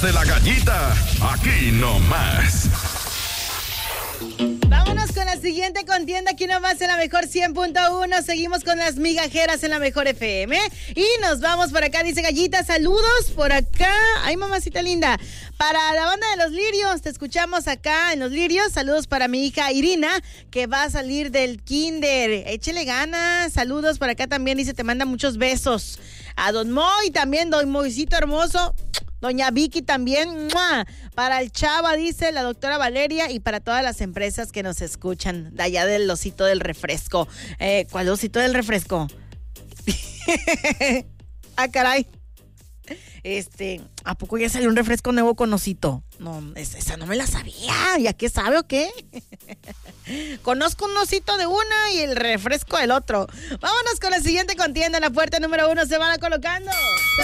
De la gallita, aquí nomás. Vámonos con la siguiente contienda aquí nomás en la mejor 100.1. Seguimos con las migajeras en la mejor FM. Y nos vamos por acá, dice Gallita, saludos por acá. Ay, mamacita linda. Para la banda de Los Lirios, te escuchamos acá en Los Lirios. Saludos para mi hija Irina, que va a salir del kinder. Échele ganas. Saludos por acá también, dice, te manda muchos besos. A Don Moy también, Don Moycito hermoso. Doña Vicky también, ¡mua! Para el Chava, dice la doctora Valeria, y para todas las empresas que nos escuchan, de allá del osito del refresco. ¿Cuál osito del refresco? Ah, caray. ¿A poco ya salió un refresco nuevo con osito? No, esa no me la sabía. ¿Ya qué sabe o qué? Conozco un osito de una y el refresco del otro. Vámonos con la siguiente contienda. En la puerta número 1 se van colocando.